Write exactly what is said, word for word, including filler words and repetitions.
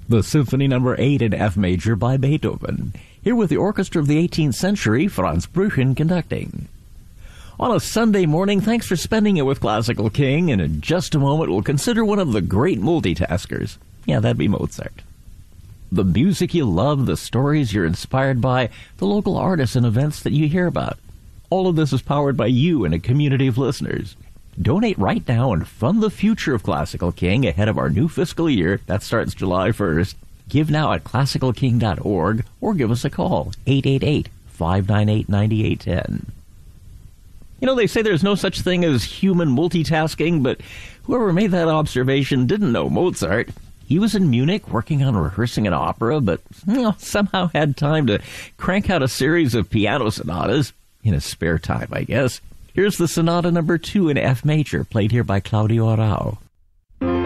The Symphony Number eight in F Major by Beethoven. Here with the orchestra of the eighteenth century, Franz Brüchen conducting. On a Sunday morning, thanks for spending it with Classical King, and in just a moment we'll consider one of the great multitaskers. Yeah, that'd be Mozart. The music you love, the stories you're inspired by, the local artists and events that you hear about. All of this is powered by you and a community of listeners. Donate right now and fund the future of Classical King ahead of our new fiscal year. That starts July first. Give now at classical king dot org or give us a call, eight eight eight, five nine eight, nine eight one zero. You know, they say there's no such thing as human multitasking, but whoever made that observation didn't know Mozart. He was in Munich working on rehearsing an opera, but you know, somehow had time to crank out a series of piano sonatas in his spare time, I guess. Here's the Sonata Number two in F Major, played here by Claudio Arrau.